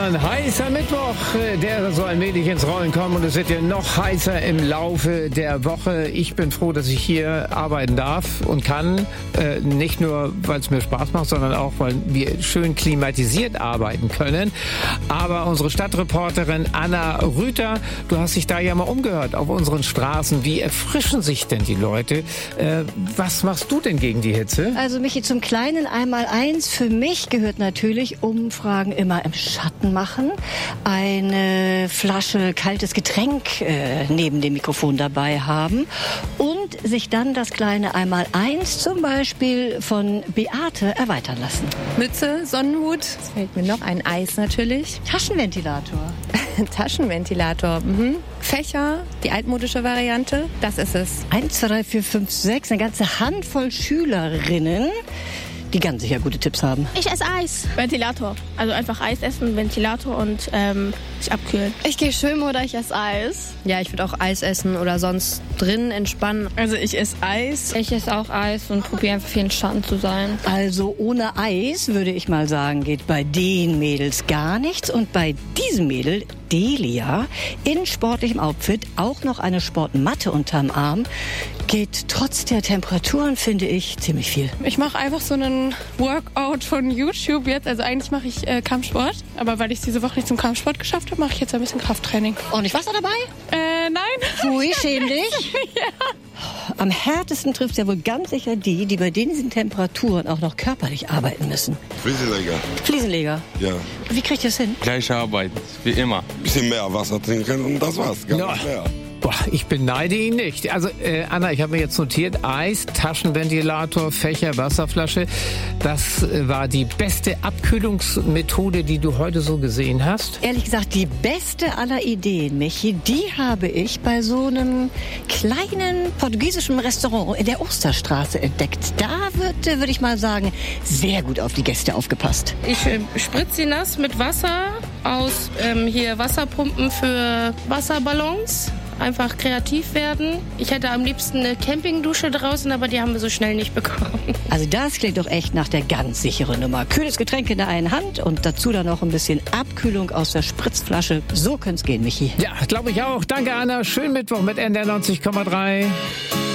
Ein heißer Mittwoch, der soll allmählich ins Rollen kommen und es wird ja noch heißer im Laufe der Woche. Ich bin froh, dass ich hier arbeiten darf und kann. Nicht nur, weil es mir Spaß macht, sondern auch, weil wir schön klimatisiert arbeiten können. Aber unsere Stadtreporterin Anna Rüther, du hast dich da ja mal umgehört auf unseren Straßen. Wie erfrischen sich denn die Leute? Was machst du denn gegen die Hitze? Also Michi, zum kleinen Einmaleins für mich gehört natürlich Umfragen immer im Schatten machen, eine Flasche kaltes Getränk neben dem Mikrofon dabei haben und sich dann das kleine Einmaleins zum Beispiel von Beate erweitern lassen. Mütze, Sonnenhut, es fällt mir noch ein Eis natürlich. Taschenventilator. Taschenventilator, Fächer, die altmodische Variante, das ist es. 1, 2, 3, 4, 5, 6, eine ganze Handvoll Schülerinnen, die ganz sicher gute Tipps haben. Ich esse Eis. Ventilator. Also einfach Eis essen, Ventilator und sich abkühlen. Ich gehe schwimmen oder ich esse Eis. Ja, ich würde auch Eis essen oder sonst drinnen entspannen. Also ich esse Eis. Ich esse auch Eis und probiere einfach viel in Schatten zu sein. Also ohne Eis, würde ich mal sagen, geht bei den Mädels gar nichts. Und bei diesem Mädel, Delia, in sportlichem Outfit, auch noch eine Sportmatte unterm Arm, geht trotz der Temperaturen, finde ich, ziemlich viel. Ich mache einfach so einen Workout von YouTube jetzt. Also eigentlich mache ich Kampfsport. Aber weil ich es diese Woche nicht zum Kampfsport geschafft habe, mache ich jetzt ein bisschen Krafttraining. Ordentlich Wasser dabei? Nein. Ui, schäm dich. Ja. Am härtesten trifft es ja wohl ganz sicher die bei diesen Temperaturen auch noch körperlich arbeiten müssen. Fliesenleger. Fliesenleger? Ja. Wie kriegt ihr das hin? Gleiche Arbeit, wie immer. Ein bisschen mehr Wasser trinken und das war's. Gar nicht mehr. Boah, ich beneide ihn nicht. Also, Anna, ich habe mir jetzt notiert, Eis, Taschenventilator, Fächer, Wasserflasche. Das war die beste Abkühlungsmethode, die du heute so gesehen hast? Ehrlich gesagt, die beste aller Ideen, Michi, die habe ich bei so einem kleinen portugiesischen Restaurant in der Osterstraße entdeckt. Da wird, würde ich mal sagen, sehr gut auf die Gäste aufgepasst. Ich spritze sie nass mit Wasser aus hier Wasserpumpen für Wasserballons. Einfach kreativ werden. Ich hätte am liebsten eine Campingdusche draußen, aber die haben wir so schnell nicht bekommen. Also das klingt doch echt nach der ganz sicheren Nummer. Kühles Getränk in der einen Hand und dazu dann noch ein bisschen Abkühlung aus der Spritzflasche. So könnte es gehen, Michi. Ja, glaube ich auch. Danke, Anna. Schönen Mittwoch mit NDR 90,3.